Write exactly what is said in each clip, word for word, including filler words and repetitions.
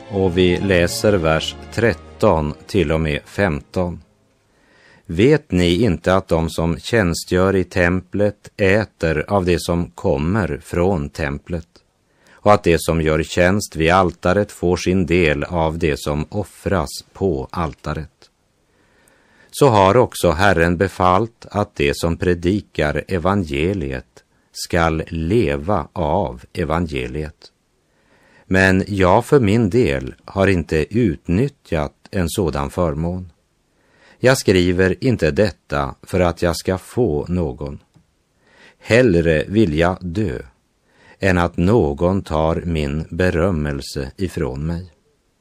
och vi läser vers tretton till och med femton. Vet ni inte att de som tjänstgör i templet äter av det som kommer från templet, och att det som gör tjänst vid altaret får sin del av det som offras på altaret? Så har också Herren befallt att det som predikar evangeliet skall leva av evangeliet. Men jag för min del har inte utnyttjat en sådan förmån. Jag skriver inte detta för att jag ska få någon. Hellre vill jag dö än att någon tar min berömmelse ifrån mig.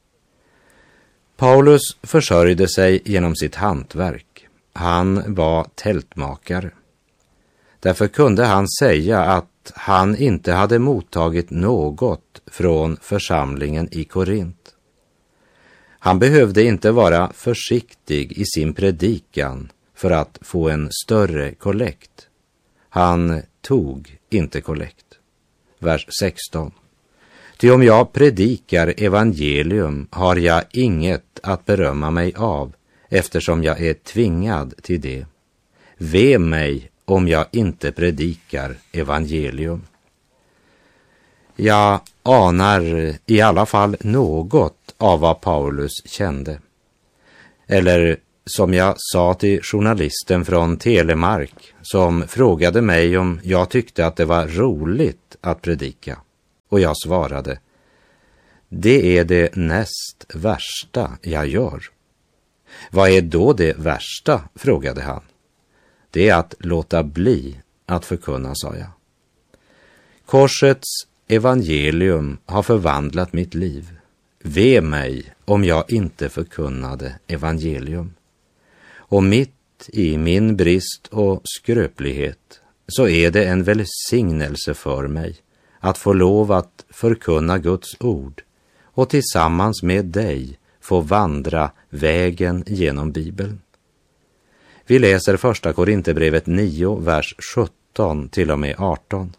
Paulus försörjde sig genom sitt hantverk. Han var tältmakare. Därför kunde han säga att han inte hade mottagit något från församlingen i Korint. Han behövde inte vara försiktig i sin predikan för att få en större kollekt. Han tog inte kollekt. Vers sexton. Ty om jag predikar evangelium har jag inget att berömma mig av, eftersom jag är tvingad till det. Ve mig om jag inte predikar evangelium. Jag anar i alla fall något av vad Paulus kände. Eller som jag sa till journalisten från Telemark som frågade mig om jag tyckte att det var roligt att predika. Och jag svarade, det är det näst värsta jag gör. Vad är då det värsta, frågade han. Det är att låta bli att förkunna, sa jag. Korsets evangelium har förvandlat mitt liv. Ve mig om jag inte förkunnade evangelium. Och mitt i min brist och skröplighet så är det en välsignelse för mig att få lov att förkunna Guds ord och tillsammans med dig få vandra vägen genom Bibeln. Vi läser första Korinthierbrevet nio, vers sjutton till och med arton.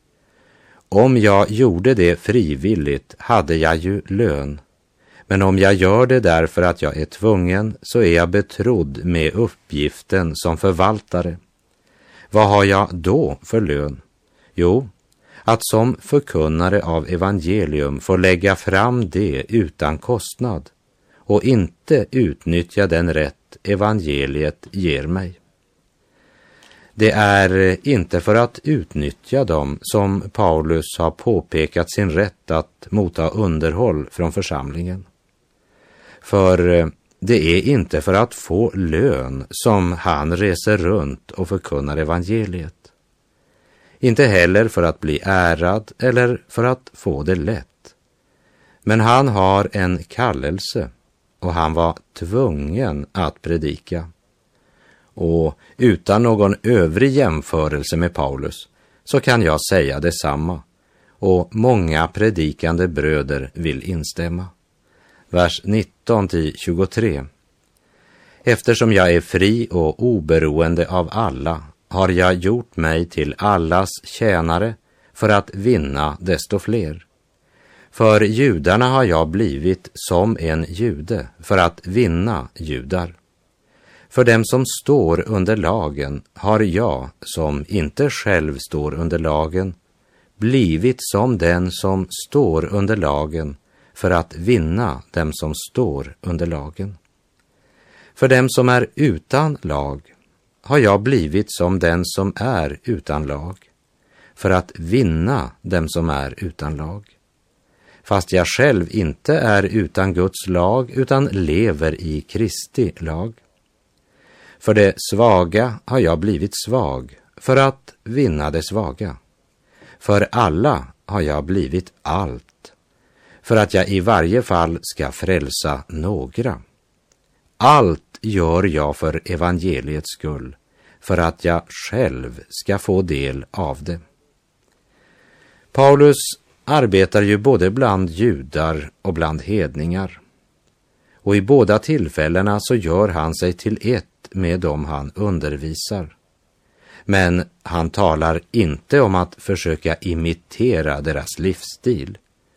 Om jag gjorde det frivilligt hade jag ju lön, men om jag gör det därför att jag är tvungen så är jag betrodd med uppgiften som förvaltare. Vad har jag då för lön? Jo, att som förkunnare av evangelium få lägga fram det utan kostnad och inte utnyttja den rätt evangeliet ger mig. Det är inte för att utnyttja dem som Paulus har påpekat sin rätt att motta underhåll från församlingen. För det är inte för att få lön som han reser runt och förkunnar evangeliet. Inte heller för att bli ärad eller för att få det lätt. Men han har en kallelse och han var tvungen att predika. Och utan någon övrig jämförelse med Paulus så kan jag säga detsamma. Och många predikande bröder vill instämma. Vers nitton till tjugotre. Eftersom jag är fri och oberoende av alla har jag gjort mig till allas tjänare för att vinna desto fler. För judarna har jag blivit som en jude för att vinna judar. För dem som står under lagen har jag, som inte själv står under lagen, blivit som den som står under lagen för att vinna dem som står under lagen. För dem som är utan lag har jag blivit som den som är utan lag, för att vinna dem som är utan lag. Fast jag själv inte är utan Guds lag utan lever i Kristi lag. För det svaga har jag blivit svag, för att vinna det svaga. För alla har jag blivit allt, för att jag i varje fall ska frälsa några. Allt gör jag för evangeliets skull, för att jag själv ska få del av det. Paulus arbetar ju både bland judar och bland hedningar. Och i båda tillfällena så gör han sig till ett med dem han undervisar. Men han talar inte om att försöka imitera deras livsstil.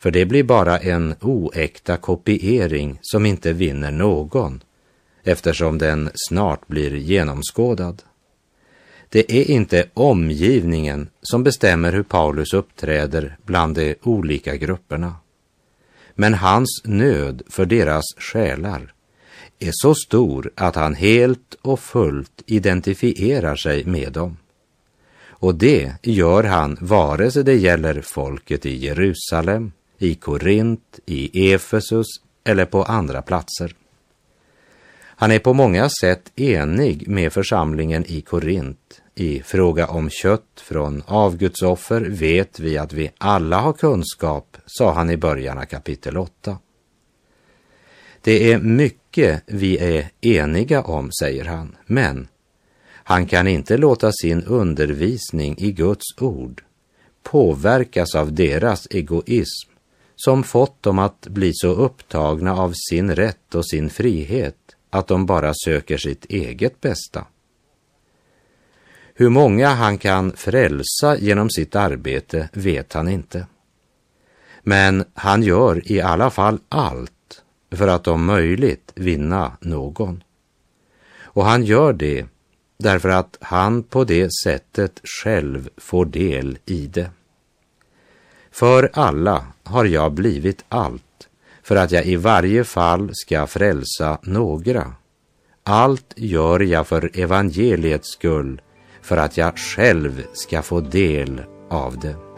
för det blir bara en oäkta kopiering som inte vinner någon, eftersom den snart blir genomskådad. Det är inte omgivningen som bestämmer hur Paulus uppträder bland de olika grupperna. Men hans nöd för deras själar är så stor att han helt och fullt identifierar sig med dem. Och det gör han vare sig det gäller folket i Jerusalem, i Korint, i Efesus eller på andra platser. Han är på många sätt enig med församlingen i Korint. I fråga om kött från avgudsoffer vet vi att vi alla har kunskap, sa han i början av kapitel åtta. Det är mycket vi är eniga om, säger han, men han kan inte låta sin undervisning i Guds ord påverkas av deras egoism som fått dem att bli så upptagna av sin rätt och sin frihet att de bara söker sitt eget bästa. Hur många han kan frälsa genom sitt arbete vet han inte. Men han gör i alla fall allt för att om möjligt vinna någon. Och han gör det därför att han på det sättet själv får del i det. För alla har jag blivit allt, för att jag i varje fall ska frälsa några. Allt gör jag för evangeliets skull, för att jag själv ska få del av det.